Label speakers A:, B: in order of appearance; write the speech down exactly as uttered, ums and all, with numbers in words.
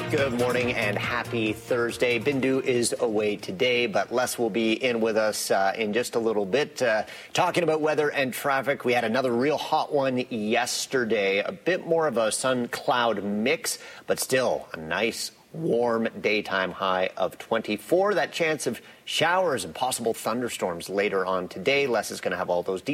A: Good morning and happy Thursday. Bindu is away today, but Les will be in with us uh, in just a little bit. Uh, talking about weather and traffic, we had another real hot one yesterday. A bit more of a sun-cloud mix, but still a nice, warm daytime high of twenty-four. That chance of showers and possible thunderstorms later on today. Les is going to have all those details.